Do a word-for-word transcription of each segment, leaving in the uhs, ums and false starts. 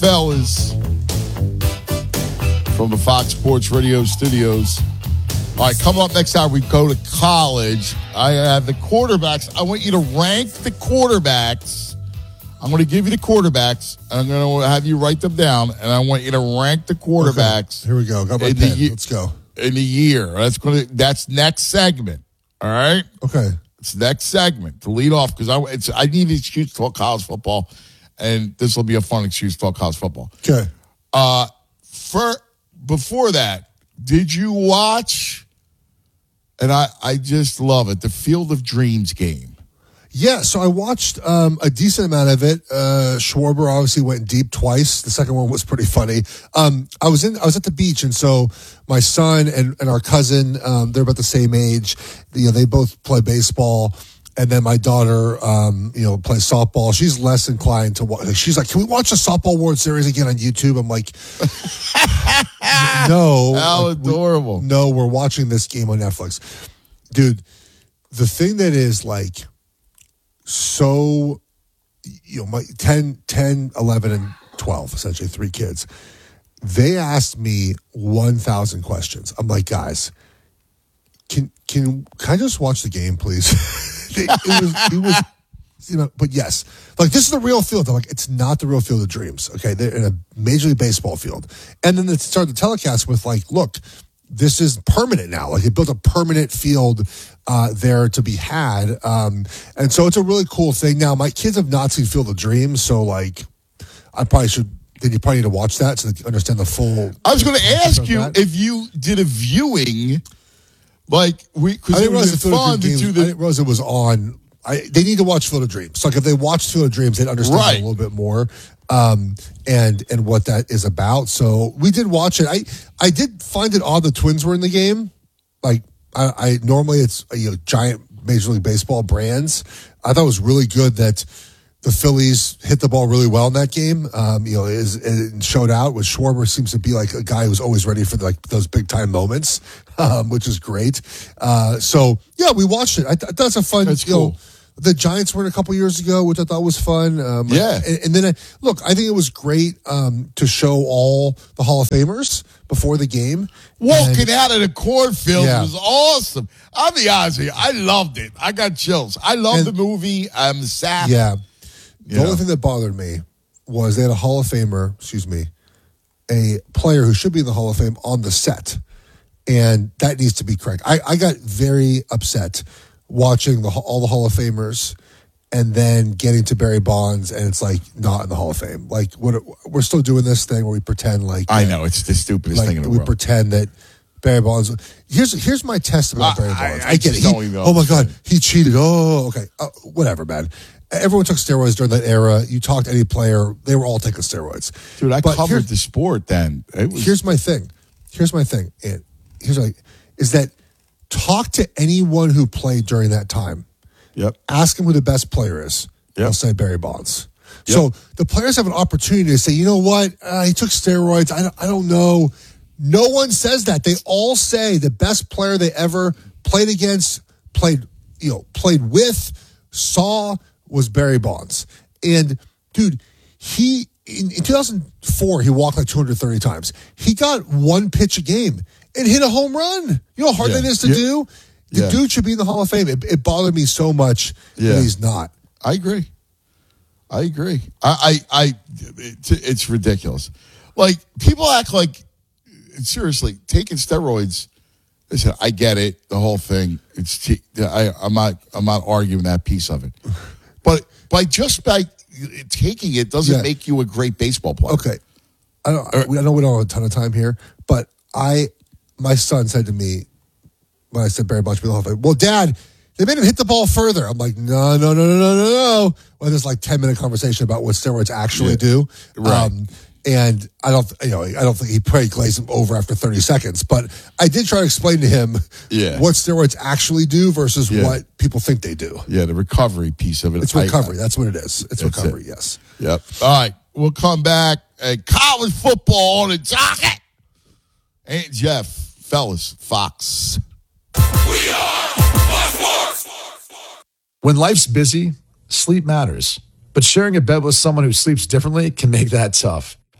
fellas, from the Fox Sports Radio studios. All right, coming up next hour, we go to college. I have the quarterbacks. I want you to rank the quarterbacks. I'm going to give you the quarterbacks, and I'm going to have you write them down, and I want you to rank the quarterbacks. Okay, here we go. Got my in pen. The, Let's go. In the year. That's going to. That's next segment. All right? Okay. It's next segment to lead off, because I, it's, I need an excuse to talk college football, and this will be a fun excuse to talk college football. Okay. Uh, for, before that, did you watch, and I, I just love it, the Field of Dreams game? Yeah, so I watched um, a decent amount of it. Uh, Schwarber obviously went deep twice. The second one was pretty funny. Um, I was in, I was at the beach, and so my son and, and our cousin, um, they're about the same age. You know, they both play baseball. And then my daughter, um, you know, plays softball. She's less inclined to watch. She's like, "Can we watch the softball World Series again on YouTube?" I'm like, "No, how like, adorable! We, no, we're watching this game on Netflix, dude." The thing that is like so, you know, my ten, ten, eleven, and twelve, essentially three kids. They asked me one thousand questions. I'm like, guys, can can can I just watch the game, please? It, it was, it was, you know, but yes, like this is the real field. I'm like, it's not the real Field of Dreams. Okay, they're in a Major League Baseball field, and then they started the telecast with like, look, this is permanent now. Like they built a permanent field uh, there to be had, um, and so it's a really cool thing. Now, my kids have not seen Field of Dreams, so like, I probably should. Then you probably need to watch that so they understand the full. I was going to ask you that. if you did a viewing. Like we, because it was fun to do the. I didn't realize it was on. I, they need to watch Field of Dreams. So like if they watch Field of Dreams, they'd understand right. it a little bit more, um, and and what that is about. So we did watch it. I I did find it odd the Twins were in the game. Like I, I normally it's you know giant Major League Baseball brands. I thought it was really good that the Phillies hit the ball really well in that game. Um, you know, is it showed out. With Schwarber seems to be like a guy who's always ready for like those big time moments, um, which is great. Uh, so yeah, we watched it. I th- that's a fun. That's you cool. know, the Giants were in a couple years ago, which I thought was fun. Um, yeah, and, and then I, look, I think it was great um, to show all the Hall of Famers before the game. Walking and, out of the cornfield yeah. was awesome. I'll be honest with you, I loved it. I got chills. I love and, the movie. I'm sad. Yeah. The You only know. thing that bothered me was they had a Hall of Famer, excuse me, a player who should be in the Hall of Fame on the set. And that needs to be correct. I, I got very upset watching the all the Hall of Famers and then getting to Barry Bonds and it's like not in the Hall of Fame. Like what we're still doing this thing where we pretend like I know it's the stupidest like thing in the we world. pretend that Barry Bonds. Here's here's my test about I- Barry Bonds. I- I, I get it. just He- don't even oh my understand. God, he cheated. Oh, okay, uh, whatever, man. Everyone took steroids during that era. You talked to any player, they were all taking steroids. Dude, I But covered here's- the sport then. It was, Here's my thing. Here's my thing. And here's like is that talk to anyone who played during that time. yep. Ask them who the best player is. Yep. They'll say Barry Bonds. Yep. So the players have an opportunity to say, you know what? Uh, he took steroids. I don't, I don't know. No one says that. They all say the best player they ever played against, played, you know, played with, saw was Barry Bonds. And dude, he in, in two thousand four he walked like two hundred thirty times. He got one pitch a game and hit a home run. You know how hard Yeah. that is to Yeah. do. The Yeah. dude should be in the Hall of Fame. It, it bothered me so much Yeah. that he's not. I agree. I agree. I, I, I it's, it's ridiculous. Like people act like seriously taking steroids. Listen, I get it. The whole thing. It's. T- I, I'm not. I'm not arguing that piece of it. But by just by taking it doesn't Yeah. make you a great baseball player. Okay. I don't. I know we don't have a ton of time here, but I, my son said to me when I said Barry Bonds should be in the Hall of Fame, well, Dad, they made him hit the ball further. I'm like, no, no, no, no, no, no, no. Well, there's like ten minute conversation about what steroids actually Yeah. do. Right. Um, and I don't, you know, I don't think he probably glazed him over after thirty seconds. But I did try to explain to him Yeah. what steroids actually do versus Yeah. what people think they do. Yeah, the recovery piece of it. It's I- recovery. That's what it is. It's That's recovery. it. Yes. Yep. All right. We'll come back. Uh, college football on the docket. Ain't Jeff, fellas, Fox. We are Fox Sports. When life's busy, sleep matters. But sharing a bed with someone who sleeps differently can make that tough.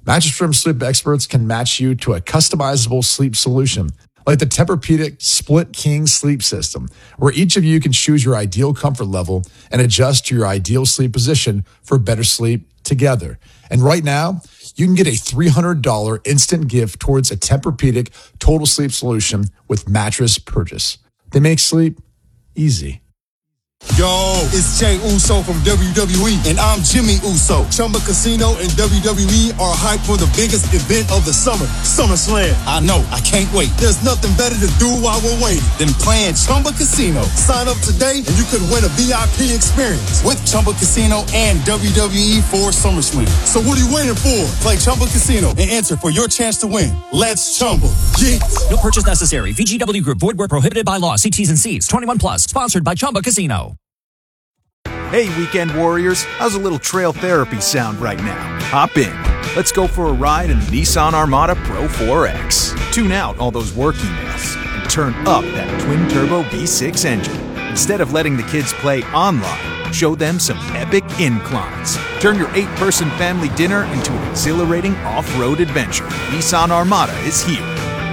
Mattress Firm sleep experts can match you to a customizable sleep solution, like the Tempur-Pedic Split King Sleep System, where each of you can choose your ideal comfort level and adjust to your ideal sleep position for better sleep together. And right now, you can get a three hundred dollars instant gift towards a Tempur-Pedic Total Sleep Solution with mattress purchase. They make sleep easy. Yo, it's Jay Uso from W W E, and I'm Jimmy Uso. Chumba Casino and W W E are hyped for the biggest event of the summer, SummerSlam. I know, I can't wait. There's nothing better to do while we're waiting than playing Chumba Casino. Sign up today, and you could win a V I P experience with Chumba Casino and W W E for SummerSlam. So what are you waiting for? Play Chumba Casino and enter for your chance to win. Let's Chumba. Yeah. No purchase necessary. V G W Group. Void where prohibited by law. See T's and C's. twenty-one plus. Sponsored by Chumba Casino. Hey, weekend warriors, how's a little trail therapy sound right now? Hop in. Let's go for a ride in the Nissan Armada Pro four X. Tune out all those work emails and turn up that twin-turbo V six engine. Instead of letting the kids play online, show them some epic inclines. Turn your eight-person family dinner into an exhilarating off-road adventure. Nissan Armada is here.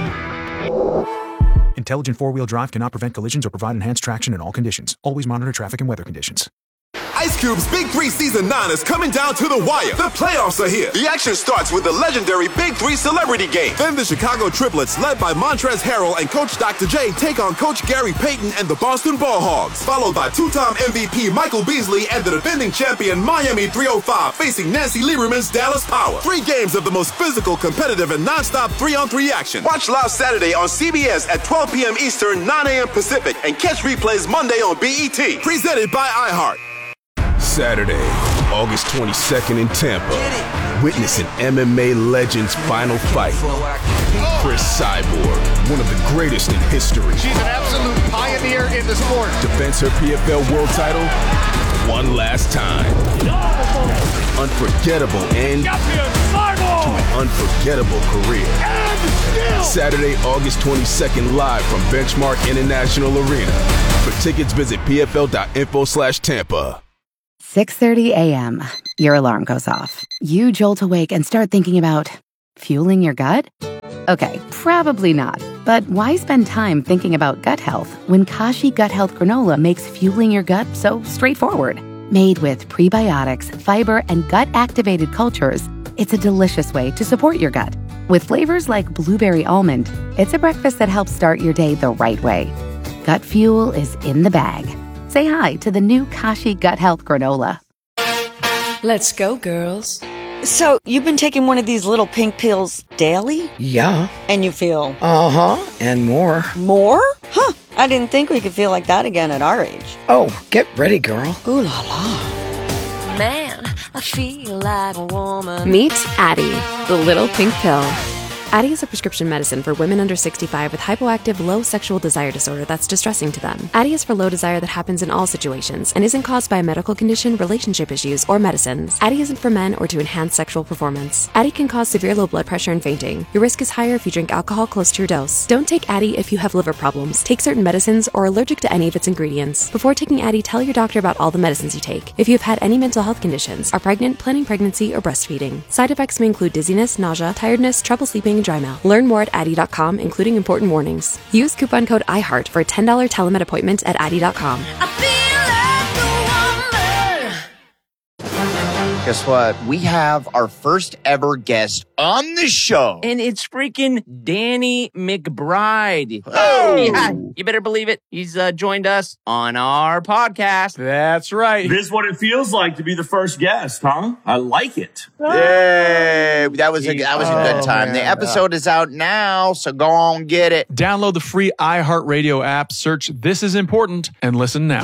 Intelligent four-wheel drive cannot prevent collisions or provide enhanced traction in all conditions. Always monitor traffic and weather conditions. Ice Cube's Big Three Season nine is coming down to the wire. The playoffs are here. The action starts with the legendary Big Three Celebrity Game. Then the Chicago Triplets, led by Montrezl Harrell and Coach Doctor J, take on Coach Gary Payton and the Boston Ball Hogs. Followed by two-time M V P Michael Beasley and the defending champion Miami three oh five facing Nancy Lieberman's Dallas Power. Three games of the most physical, competitive, and non-stop three-on-three action. Watch live Saturday on C B S at twelve p.m. Eastern, nine a.m. Pacific, and catch replays Monday on B E T. Presented by iHeart. Saturday, August twenty-second in Tampa. Witness an M M A legend's final fight. Chris Cyborg, one of the greatest in history. She's an absolute pioneer in the sport. Defends her P F L world title one last time. Unforgettable end to an unforgettable career. Saturday, August twenty-second, live from Benchmark International Arena. For tickets, visit pfl.info slash Tampa. six thirty a.m. Your alarm goes off. You jolt awake and start thinking about fueling your gut? Okay, probably not. But why spend time thinking about gut health when Kashi Gut Health Granola makes fueling your gut so straightforward? Made with prebiotics, fiber, and gut-activated cultures, it's a delicious way to support your gut. With flavors like blueberry almond, it's a breakfast that helps start your day the right way. Gut fuel is in the bag. Say hi to the new Kashi Gut Health Granola. Let's go, girls. So, you've been taking one of these little pink pills daily? Yeah. And you feel? Uh-huh, and more. More? Huh. I didn't think we could feel like that again at our age. Oh, get ready, girl. Ooh la la. Man, I feel like a woman. Meet Addyi, the little pink pill. Addyi is a prescription medicine for women under sixty-five with hypoactive low sexual desire disorder that's distressing to them. Addyi is for low desire that happens in all situations and isn't caused by a medical condition, relationship issues, or medicines. Addyi isn't for men or to enhance sexual performance. Addyi can cause severe low blood pressure and fainting. Your risk is higher if you drink alcohol close to your dose. Don't take Addyi if you have liver problems, take certain medicines, or are allergic to any of its ingredients. Before taking Addyi, tell your doctor about all the medicines you take. If you have had any mental health conditions, are pregnant, planning pregnancy, or breastfeeding. Side effects may include dizziness, nausea, tiredness, trouble sleeping, and dry mouth. Learn more at Addyi dot com, including important warnings. Use coupon code iHeart for a ten dollars telemed appointment at Addyi dot com. Guess what? We have our first ever guest on the show. And it's freaking Danny McBride. Oh! Yeah, you better believe it. He's uh, joined us on our podcast. That's right. This is what it feels like to be the first guest, huh? I like it. Yay! That was a, that was a good Oh, time. man. The episode is out now, so go on, get it. Download the free iHeartRadio app, search This Is Important, and listen now.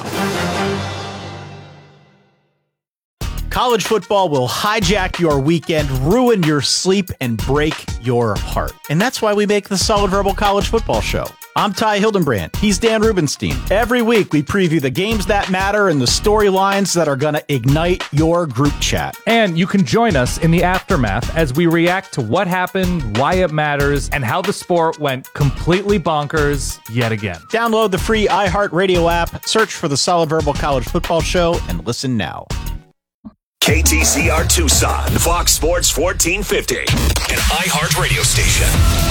College football will hijack your weekend, ruin your sleep, and break your heart. And that's why we make the Solid Verbal College Football Show. I'm Ty Hildenbrand. He's Dan Rubenstein. Every week, we preview the games that matter and the storylines that are going to ignite your group chat. And you can join us in the aftermath as we react to what happened, why it matters, and how the sport went completely bonkers yet again. Download the free iHeartRadio app, search for the Solid Verbal College Football Show, and listen now. K T C R Tucson, Fox Sports fourteen fifty, an iHeart radio station.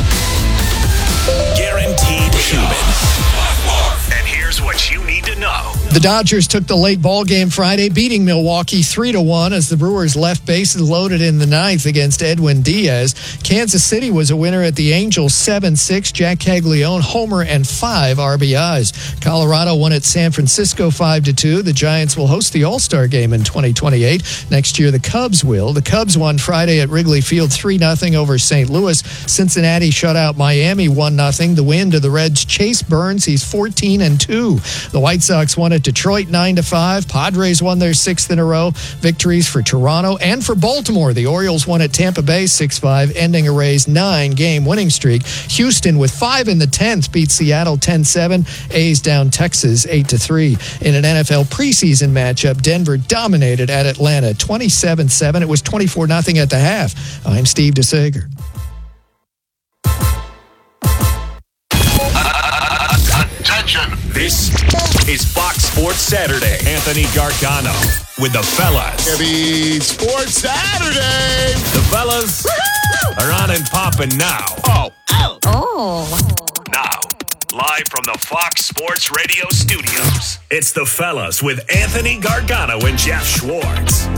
Guaranteed human. And here's what you need to know. The Dodgers took the late ball game Friday, beating Milwaukee three to one as the Brewers left bases loaded in the ninth against Edwin Diaz. Kansas City was a winner at the Angels seven six. Jack Caglione, homer, and five R B Is. Colorado won at San Francisco five to two. The Giants will host the All-Star game in twenty twenty-eight. Next year, the Cubs will. The Cubs won Friday at Wrigley Field three nothing over Saint Louis. Cincinnati shut out Miami one nothing. The win to the Reds' Chase Burns. He's fourteen and two. The White Sox won at Detroit nine to five. Padres won their sixth in a row. Victories for Toronto and for Baltimore. The Orioles won at Tampa Bay six five, ending a Rays nine-game winning streak. Houston, with five in the tenth, beat Seattle ten seven. A's down Texas eight to three. In an N F L preseason matchup, Denver dominated at Atlanta twenty-seven seven. It was twenty-four nothing at the half. I'm Steve DeSager. Attention. This is Fox Sports Saturday. Anthony Gargano with the fellas. Heavy Sports Saturday. The fellas Woo-hoo! Are on and popping now. Oh. Oh. Oh. Now, live from the Fox Sports Radio studios, it's the fellas with Anthony Gargano and Jeff Schwartz.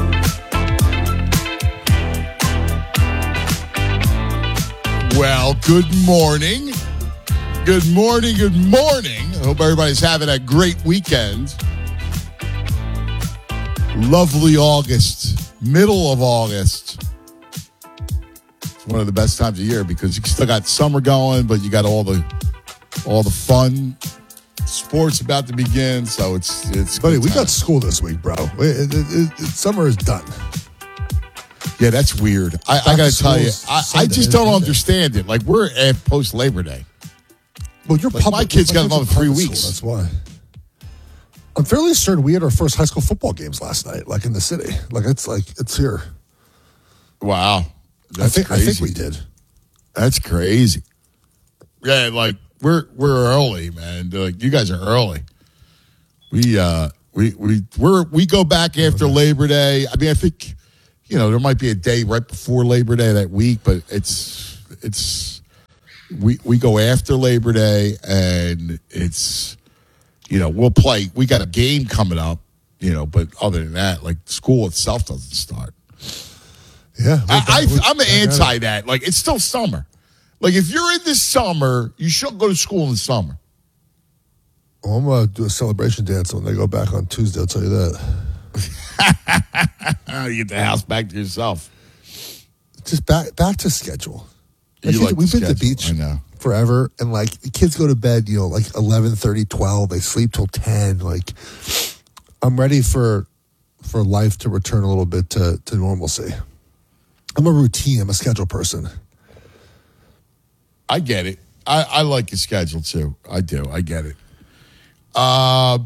Well, good morning. Good morning, good morning. I hope everybody's having a great weekend. Lovely August, middle of August. It's one of the best times of year because you still got summer going, but you got all the all the fun. Sports about to begin, so it's it's. Buddy, we got school this week, bro. It, it, it, it, summer is done. Yeah, that's weird. I, I got to tell you, I, I just don't understand it. Like, we're at post Labor Day. Well, you're like public, my kids got another three weeks. School, that's why. I'm fairly certain we had our first high school football games last night, like in the city. Like it's like it's here. Wow, that's I think crazy. I think we did. That's crazy. Yeah, like we're we're early, man. Like you guys are early. We uh we we we're we go back after okay. Labor Day. I mean, I think you know there might be a day right before Labor Day that week, but it's it's. We we go after Labor Day, and it's, you know, we'll play. We got a game coming up, you know, but other than that, like, school itself doesn't start. Yeah. I, I, I'm anti that. Like, it's still summer. Like, if you're in the summer, you shouldn't go to school in the summer. Well, I'm going to do a celebration dance when they go back on Tuesday, I'll tell you that. You get the house back to yourself. Just back back to schedule. Like you like we've been schedule. to the beach I know. forever, and like the kids go to bed, you know, like eleven thirty, twelve. They sleep till ten. Like, I'm ready for for life to return a little bit to, to normalcy. I'm a routine. I'm a schedule person. I get it. I, I like your schedule too. I do. I get it. Uh,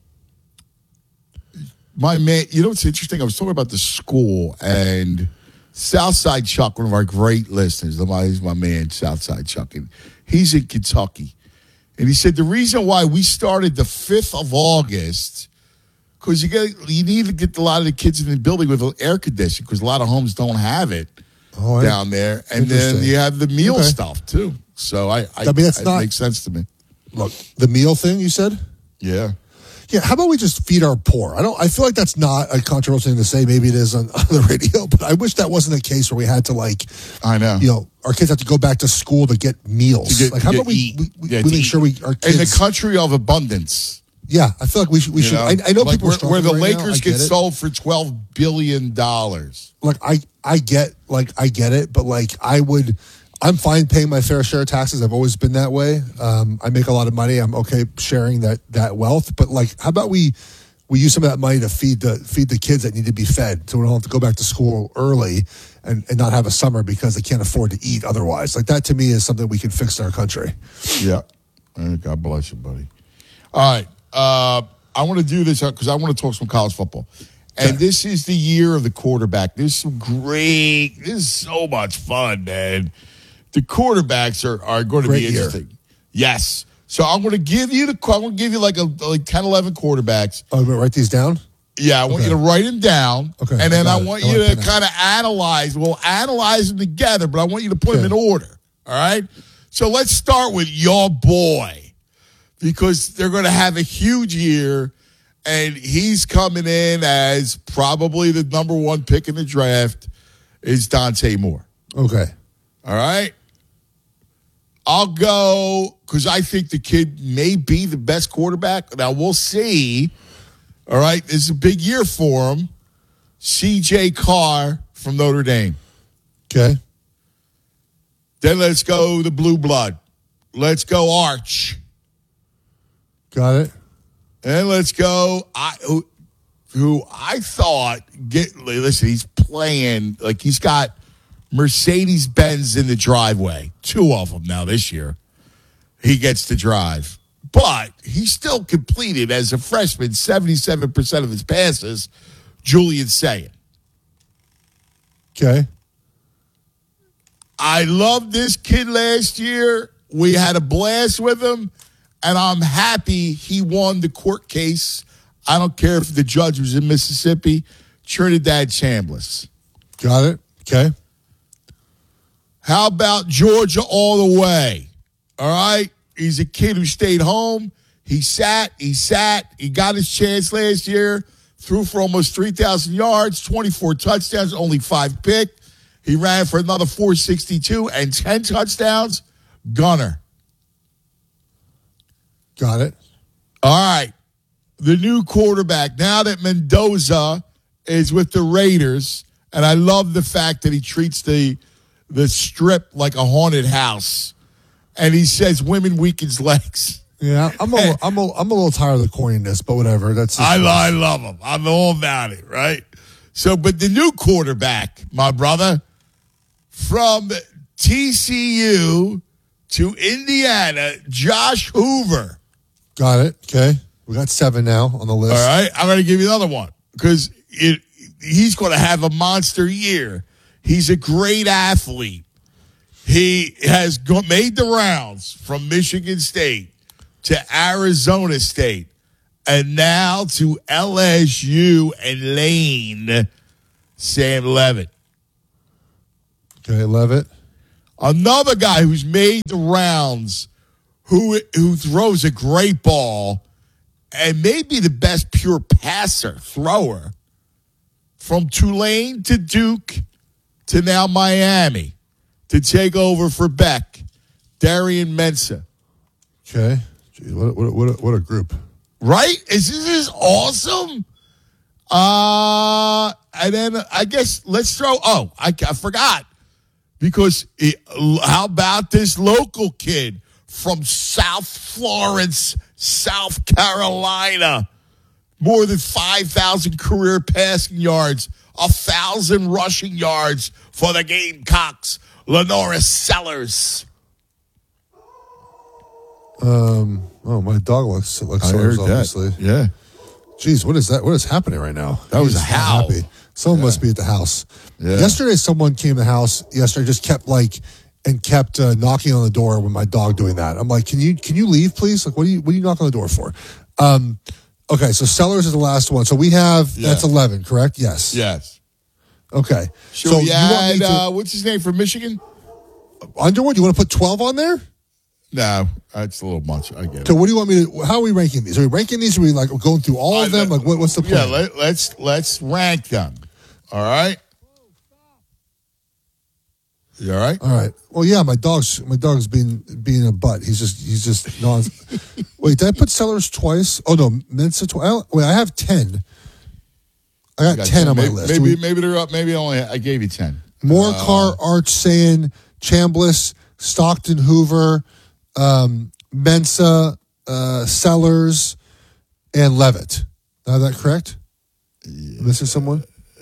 my man, you know what's interesting? I was talking about the school and Southside Chuck, one of our great listeners. He's my man, Southside Chuck, and he's in Kentucky. And he said the reason why we started the fifth of August, because you get you need to get a lot of the kids in the building with air conditioning, because a lot of homes don't have it oh, down there. And then you have the meal okay. stuff, too. So I, I, I mean, that's not, makes sense to me. Look, the meal thing you said? Yeah. Yeah, how about we just feed our poor? I don't. I feel like that's not a controversial thing to say. Maybe it is on, on the radio, but I wish that wasn't the case where we had to like, I know, you know, our kids have to go back to school to get meals. To get, like, how about we, we, we, yeah, we make eat. sure we our kids in the country of abundance. Yeah, I feel like we should. We you should. Know? I, I know like people where, are where the right Lakers get, get sold for twelve billion dollars. Like I, I get, like I get it, but like I would. I'm fine paying my fair share of taxes. I've always been that way. Um, I make a lot of money. I'm okay sharing that that wealth. But like, how about we we use some of that money to feed the feed the kids that need to be fed, so we don't have to go back to school early and, and not have a summer because they can't afford to eat otherwise. Like that to me is something we can fix in our country. Yeah, God bless you, buddy. All right, uh, I want to do this because I want to talk some college football. And yeah. This is the year of the quarterback. There's some great. This is so much fun, man. The quarterbacks are, are going to Great be interesting. Year. Yes. So I'm going to give you the I'm going to give you like a like ten, eleven quarterbacks. Oh, I'm going to write these down? Yeah, I want Okay. you to write them down. Okay, And then I I, got it. want I you want to pen kind of analyze. We'll analyze them together, but I want you to put them in order. All right? So let's start with your boy, because they're going to have a huge year, and he's coming in as probably the number one pick in the draft is Dante Moore. Okay. All right? I'll go because I think the kid may be the best quarterback. Now, we'll see. All right? This is a big year for him. C J Carr from Notre Dame. Okay. Then let's go the blue blood. Let's go Arch. Got it. And let's go I who, who I thought get listen, he's playing like he's got Mercedes-Benz in the driveway. Two of them now this year. He gets to drive. But he still completed as a freshman seventy-seven percent of his passes. Julian Sayin. Okay. I loved this kid last year. We had a blast with him, and I'm happy he won the court case. I don't care if the judge was in Mississippi. Trinidad Chambliss. Got it. Okay. How about Georgia all the way? All right? He's a kid who stayed home. He sat, he sat, he got his chance last year, threw for almost three thousand yards, twenty-four touchdowns, only five picked. He ran for another four sixty-two and ten touchdowns. Gunner. Got it. All right. The new quarterback, now that Mendoza is with the Raiders, and I love the fact that he treats the the strip like a haunted house, and he says women weakens legs. Yeah, I'm a, little, I'm a, I'm a little tired of the corniness, but whatever. That's just I, I love him. I'm all about it, right? So, but the new quarterback, my brother, from T C U to Indiana, Josh Hoover. Got it. Okay. We got seven now on the list. All right. I'm going to give you another one because it, he's going to have a monster year. He's a great athlete. He has go, made the rounds from Michigan State to Arizona State and now to L S U and Lane. Sam Levitt. Okay, Levitt. Another guy who's made the rounds, who who throws a great ball and may be the best pure passer, thrower, from Tulane to Duke to now Miami to take over for Beck, Darian Mensah. Okay. Gee, what, what, what, a, what a group. Right? Is this is awesome? Uh, and then I guess let's throw, oh, I, I forgot. Because it, how about this local kid from South Florence, South Carolina? More than five thousand career passing yards, one thousand rushing yards for the Gamecocks. Lenora Sellers. Um. Oh, my dog looks looks I Sellers, heard that. obviously. Yeah. Jeez, what is that? What is happening right now? That was He's a howl. happy. Someone must be at the house. Yeah. Yesterday, someone came to the house. Yesterday, just kept like and kept uh, knocking on the door with my dog doing that. I'm like, can you can you leave, please? Like, what do you what do you knock on the door for? Um. Okay, so Sellers is the last one. So we have Yeah. that's eleven, correct? Yes. Yes. Okay. Should so we you want add, me to, uh, what's his name from Michigan? Underwood? You want to put twelve on there? No, that's a little much. I get it. So what do you want me to? How are we ranking these? Are we ranking these? Are we like going through all of them? Like what, what's the Yeah, plan? let, let's let's rank them. All right. You all right? All right. Well, yeah, my dog's my dog's being being a butt. He's just he's just non. Wait, did I put Sellers twice? Oh no, Mensah twice. Wait, I have ten. I got, You got ten on my maybe, list. Maybe We- maybe they're up. Maybe only I gave you ten. Moore, Uh, Carr, Arch, Sayin, Chambliss, Stockton, Hoover, um, Mensah, uh, Sellers, and Levitt. Now, is that correct? Yeah. Missing someone?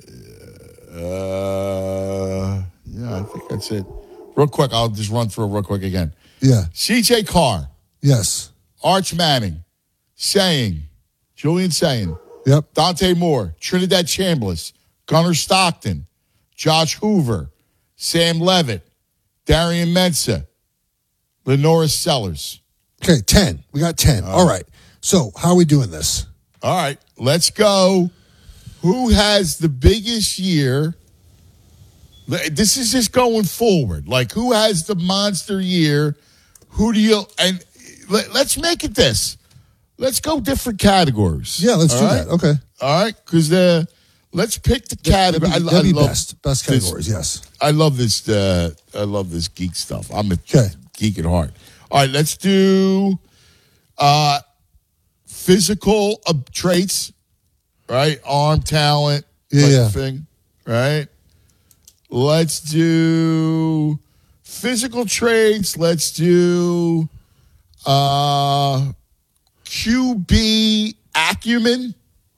Uh, yeah, I think that's it. Real quick, I'll just run through it real quick again. Yeah. C J Carr, Yes. Arch Manning, Saying, Julian Saying, Yep. Dante Moore, Trinidad Chambliss, Gunnar Stockton, Josh Hoover, Sam Levitt, Darian Mensah, Lenora Sellers. Okay, ten. We got ten. All right. So, how are we doing this? All right, let's go who has the biggest year? This is just going forward. Like, who has the monster year? Who do you and let, let's make it this. Let's go different categories. Yeah, let's All do right? that. Okay. All right, because the let's pick the category. That'd be, I, that'd be I love best. Best categories. this, yes. I love this. Uh, I love this geek stuff. I'm a okay. geek at heart. All right, let's do uh, physical uh, traits. Right, arm talent. Yeah, yeah. Thing. Right. Let's do physical traits. Let's do uh, Q B acumen.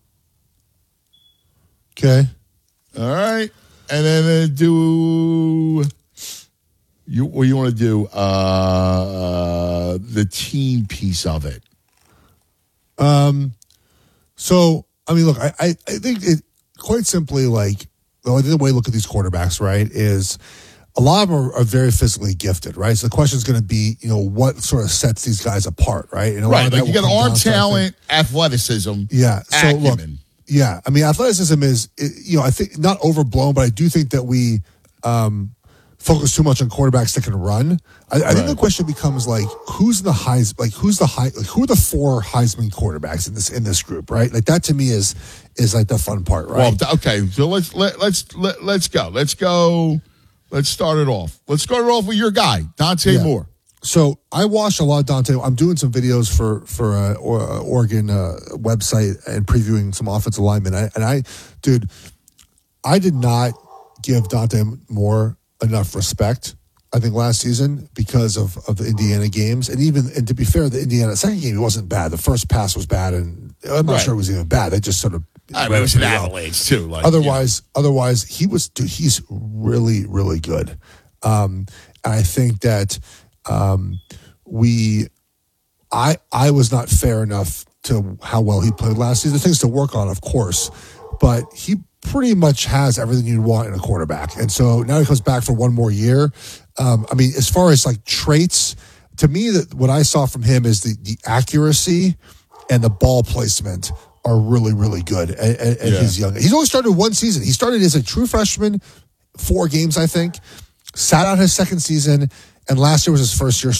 Okay. All right. And then uh, do you what you want to do? Uh, the team piece of it. Um. So I mean, look, I I, I think it quite simply like. Well, the way to look at these quarterbacks, right, is a lot of them are, are very physically gifted, right? So the question is going to be, you know, what sort of sets these guys apart, right? And a lot Right, of like that you will got come arm down to, I talent, athleticism, Yeah. So acumen. look, yeah. I mean, athleticism is, it, you know, I think not overblown, but I do think that we um, focus too much on quarterbacks that can run. I, I Right. think the question becomes like, who's the Heis, like who's the high, like who are the four Heisman quarterbacks in this in this group, right? Like that to me is is like the fun part, right? Well, okay, so let's let, let's let, let's go. Let's go. Let's start it off. Let's start it off with your guy, Dante Yeah. Moore. So I watched a lot of Dante. I'm doing some videos for for uh, or, uh, Oregon uh, website and previewing some offensive linemen. I, and I, dude, I did not give Dante Moore enough respect. I think last season because of, of the Indiana games, and even and to be fair, the Indiana second game it wasn't bad. The first pass was bad, and I'm not Right. sure it was even bad. They just sort of. I mean, it was an avalanche too. Like, otherwise, otherwise, he was. Dude, he's really, really good. Um, and I think that um, we, I, I was not fair enough to how well he played last season. Things to work on, of course, but he pretty much has everything you'd want in a quarterback. And so now he comes back for one more year. Um, I mean, as far as like traits, to me, that what I saw from him is the the accuracy and the ball placement are really, really good at, at, at Yeah. his young. He's only started one season. He started as a true freshman, four games, I think. Sat out his second season, and last year was his first year